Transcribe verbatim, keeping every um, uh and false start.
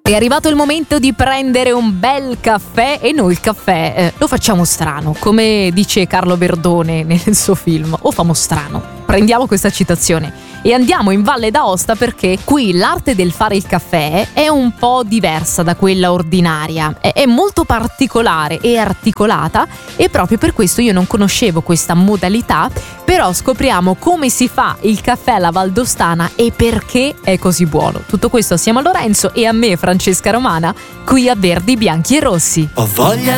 È arrivato il momento di prendere un bel caffè e noi il caffè eh, lo facciamo strano, come dice Carlo Verdone nel suo film, o famo strano. Prendiamo questa citazione e andiamo in Valle d'Aosta perché qui l'arte del fare il caffè è un po' diversa da quella ordinaria, è, è molto particolare e articolata e proprio per questo io non conoscevo questa modalità, però scopriamo come si fa il caffè alla Valdostana e perché è così buono. Tutto questo assieme a Lorenzo e a me, Francesca Romana, qui a Verdi, Bianchi e Rossi. Ho voglia